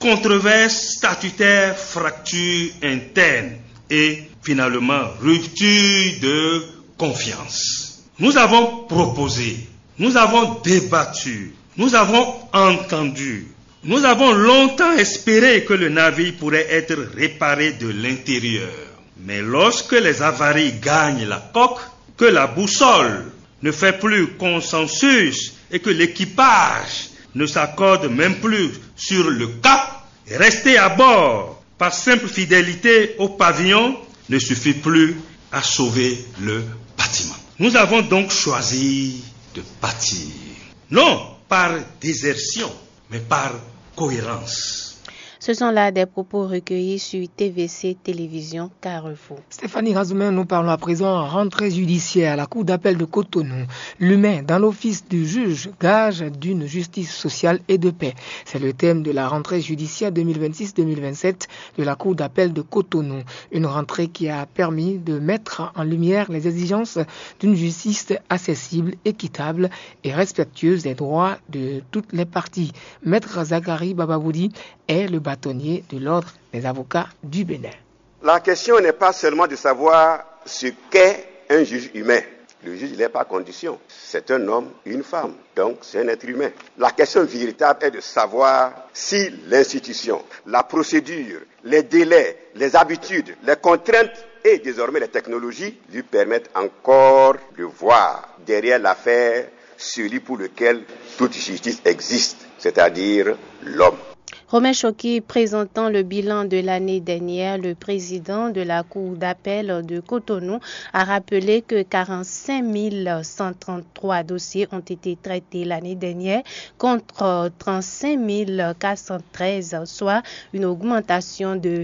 controverses statutaires, fractures internes et finalement rupture de confiance. Nous avons proposé, nous avons débattu, nous avons entendu, nous avons longtemps espéré que le navire pourrait être réparé de l'intérieur. Mais lorsque les avaries gagnent la coque, que la boussole ne fait plus consensus et que l'équipage ne s'accorde même plus sur le cap, rester à bord par simple fidélité au pavillon ne suffit plus à sauver le bâtiment. Nous avons donc choisi de bâtir, non par désertion, mais par cohérence. Ce sont là des propos recueillis sur TVC Télévision Carrefour. Stéphanie Razoumen, nous parlons à présent rentrée judiciaire à la Cour d'appel de Cotonou. L'humain dans l'office du juge, gage d'une justice sociale et de paix. C'est le thème de la rentrée judiciaire 2026-2027 de la Cour d'appel de Cotonou. Une rentrée qui a permis de mettre en lumière les exigences d'une justice accessible, équitable et respectueuse des droits de toutes les parties. Maître Zachary Bababoudi est le bâtonnier de l'ordre des avocats du Bénin. La question n'est pas seulement de savoir ce qu'est un juge humain. Le juge n'est pas condition. C'est un homme, une femme. Donc, c'est un être humain. La question véritable est de savoir si l'institution, la procédure, les délais, les habitudes, les contraintes et désormais les technologies lui permettent encore de voir derrière l'affaire celui pour lequel toute justice existe, c'est-à-dire l'homme. Romain Choki, présentant le bilan de l'année dernière, le président de la Cour d'appel de Cotonou a rappelé que 45 133 dossiers ont été traités l'année dernière contre 35 413, soit une augmentation de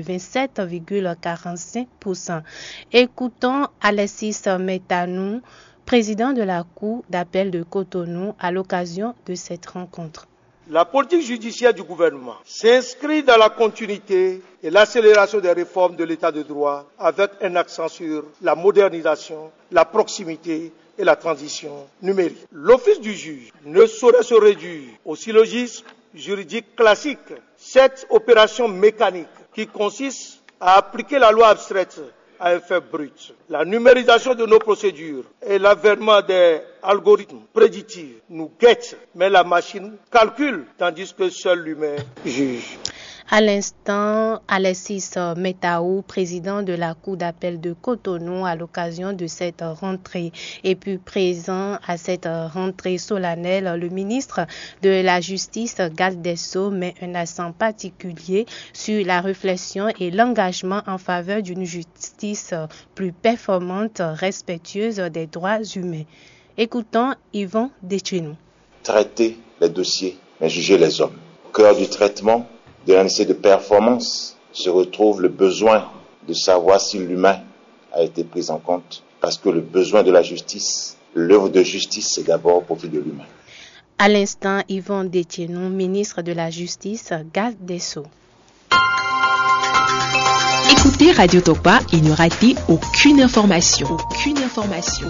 27,45%. Écoutons Alexis Metanou, président de la Cour d'appel de Cotonou, à l'occasion de cette rencontre. La politique judiciaire du gouvernement s'inscrit dans la continuité et l'accélération des réformes de l'état de droit avec un accent sur la modernisation, la proximité et la transition numérique. L'office du juge ne saurait se réduire au syllogisme juridique classique. Cette opération mécanique qui consiste à appliquer la loi abstraite à effet brut. La numérisation de nos procédures et l'avènement des algorithmes prédictifs nous guettent, mais la machine calcule, tandis que seul l'humain juge. À l'instant, Alexis Metaou, président de la Cour d'appel de Cotonou, à l'occasion de cette rentrée. Et puis présent à cette rentrée solennelle, le ministre de la Justice, garde des Sceaux, met un accent particulier sur la réflexion et l'engagement en faveur d'une justice plus performante, respectueuse des droits humains. Écoutons Yvon Dechenou. Traiter les dossiers, mais juger les hommes. Au cœur du traitement de la nécessité de performance se retrouve le besoin de savoir si l'humain a été pris en compte, parce que le besoin de la justice, l'œuvre de justice, c'est d'abord au profit de l'humain. À l'instant, Yvon Dechenou, ministre de la Justice, garde des Sceaux. Écoutez Radio Topa et ne ratez aucune information. Aucune information.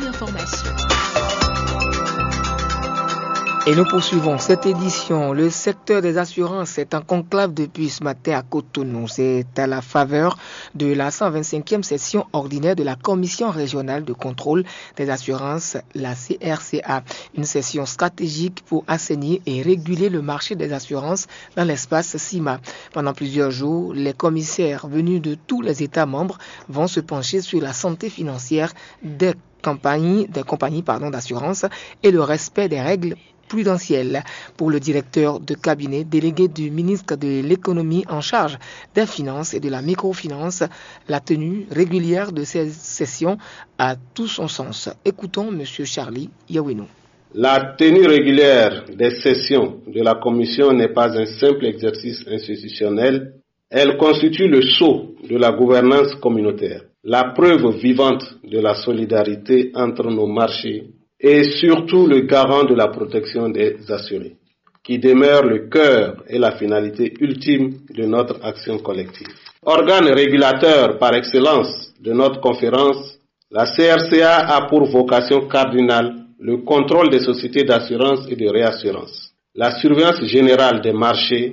Et nous poursuivons cette édition. Le secteur des assurances est en conclave depuis ce matin à Cotonou. C'est à la faveur de la 125e session ordinaire de la Commission régionale de contrôle des assurances, la CRCA. Une session stratégique pour assainir et réguler le marché des assurances dans l'espace CIMA. Pendant plusieurs jours, les commissaires venus de tous les États membres vont se pencher sur la santé financière des compagnies d'assurance et le respect des règles prudentielle. Pour le directeur de cabinet délégué du ministre de l'économie en charge des finances et de la microfinance, la tenue régulière de ces sessions a tout son sens. Écoutons M. Charlie Yawenou. La tenue régulière des sessions de la Commission n'est pas un simple exercice institutionnel, elle constitue le sceau de la gouvernance communautaire, la preuve vivante de la solidarité entre nos marchés et surtout le garant de la protection des assurés, qui demeure le cœur et la finalité ultime de notre action collective. Organe régulateur par excellence de notre conférence, la CRCA a pour vocation cardinale le contrôle des sociétés d'assurance et de réassurance, la surveillance générale des marchés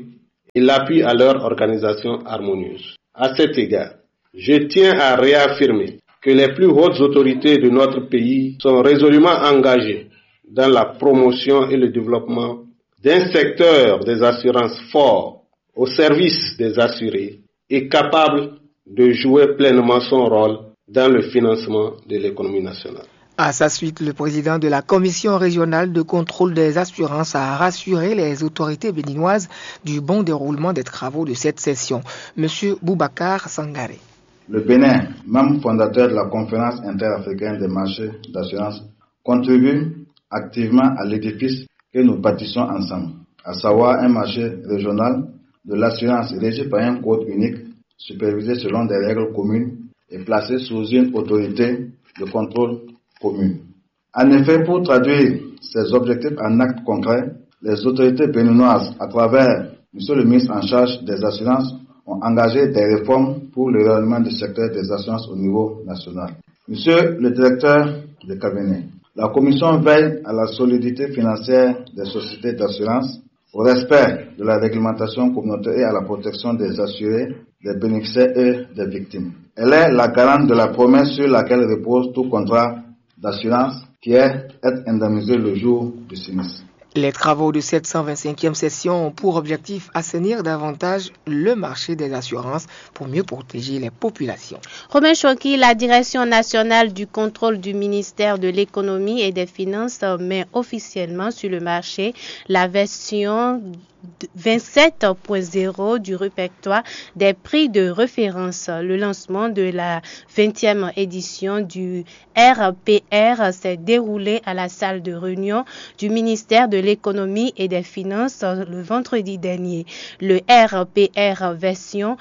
et l'appui à leur organisation harmonieuse. À cet égard, je tiens à réaffirmer que les plus hautes autorités de notre pays sont résolument engagées dans la promotion et le développement d'un secteur des assurances fort au service des assurés et capable de jouer pleinement son rôle dans le financement de l'économie nationale. À sa suite, le président de la Commission régionale de contrôle des assurances a rassuré les autorités béninoises du bon déroulement des travaux de cette session. Monsieur Boubacar Sangaré. Le Bénin, membre fondateur de la Conférence interafricaine des marchés d'assurance, contribue activement à l'édifice que nous bâtissons ensemble, à savoir un marché régional de l'assurance régi par un code unique, supervisé selon des règles communes et placé sous une autorité de contrôle commune. En effet, pour traduire ces objectifs en actes concrets, les autorités béninoises, à travers M. le ministre en charge des assurances, ont engagé des réformes pour le rayonnement du secteur des assurances au niveau national. Monsieur le directeur de cabinet, la Commission veille à la solidité financière des sociétés d'assurance, au respect de la réglementation communautaire et à la protection des assurés, des bénéficiaires et des victimes. Elle est la garante de la promesse sur laquelle repose tout contrat d'assurance qui est être indemnisé le jour du sinistre. Les travaux de cette 125e session ont pour objectif assainir davantage le marché des assurances pour mieux protéger les populations. Romain Choki, la direction nationale du contrôle du ministère de l'économie et des finances met officiellement sur le marché la version 27.0 du répertoire des prix de référence. Le lancement de la 20e édition du RPR s'est déroulé à la salle de réunion du ministère de l'économie et des finances le vendredi dernier. Le RPR version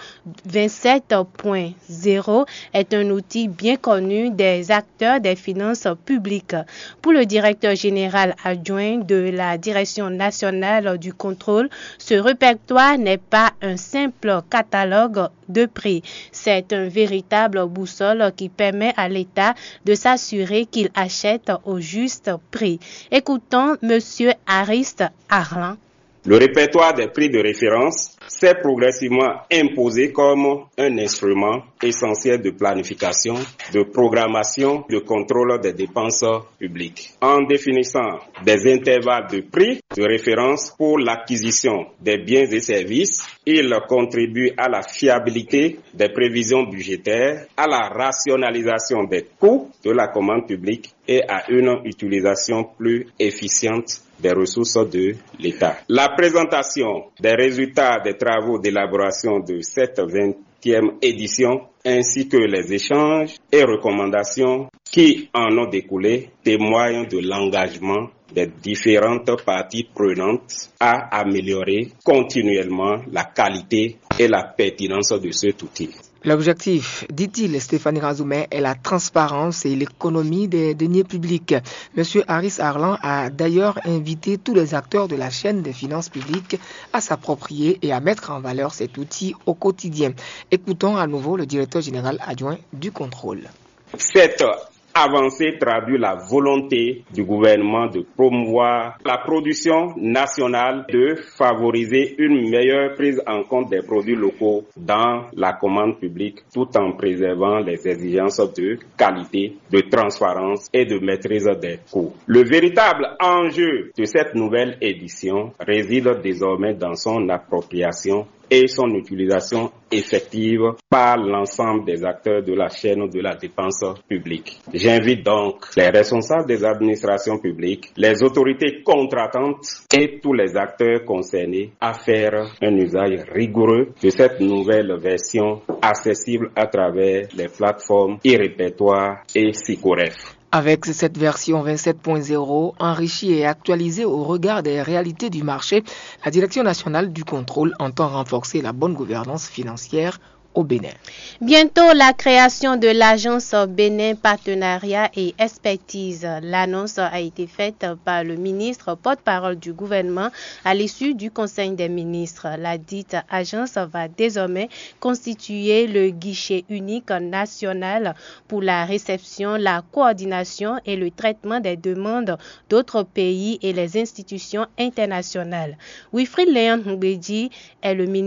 27.0 est un outil bien connu des acteurs des finances publiques. Pour le directeur général adjoint de la direction nationale du contrôle, ce répertoire n'est pas un simple catalogue de prix. C'est un véritable boussole qui permet à l'État de s'assurer qu'il achète au juste prix. Écoutons M. Arist Arlan. Le répertoire des prix de référence s'est progressivement imposé comme un instrument essentiel de planification, de programmation, de contrôle des dépenses publiques. En définissant des intervalles de prix de référence pour l'acquisition des biens et services, il contribue à la fiabilité des prévisions budgétaires, à la rationalisation des coûts de la commande publique et à une utilisation plus efficiente des ressources de l'État. La présentation des résultats des travaux d'élaboration de cette 20e édition ainsi que les échanges et recommandations qui en ont découlé témoignent de l'engagement des différentes parties prenantes à améliorer continuellement la qualité et la pertinence de cet outil. L'objectif, dit-il Stéphanie Razoumet, est la transparence et l'économie des deniers publics. Monsieur Aris Arlan a d'ailleurs invité tous les acteurs de la chaîne des finances publiques à s'approprier et à mettre en valeur cet outil au quotidien. Écoutons à nouveau le directeur général adjoint du contrôle. Cette avancée traduit la volonté du gouvernement de promouvoir la production nationale, de favoriser une meilleure prise en compte des produits locaux dans la commande publique tout en préservant les exigences de qualité, de transparence et de maîtrise des coûts. Le véritable enjeu de cette nouvelle édition réside désormais dans son appropriation et son utilisation effective par l'ensemble des acteurs de la chaîne de la dépense publique. J'invite donc les responsables des administrations publiques, les autorités contratantes et tous les acteurs concernés à faire un usage rigoureux de cette nouvelle version accessible à travers les plateformes e-répertoire et SICOREF. Avec cette version 27.0 enrichie et actualisée au regard des réalités du marché, la Direction nationale du contrôle entend renforcer la bonne gouvernance financière au Bénin. Bientôt, la création de l'agence Bénin Partenariat et Expertise. L'annonce a été faite par le ministre porte-parole du gouvernement à l'issue du Conseil des ministres. La dite agence va désormais constituer le guichet unique national pour la réception, la coordination et le traitement des demandes d'autres pays et les institutions internationales. Wilfried Léon Mbedi est le ministre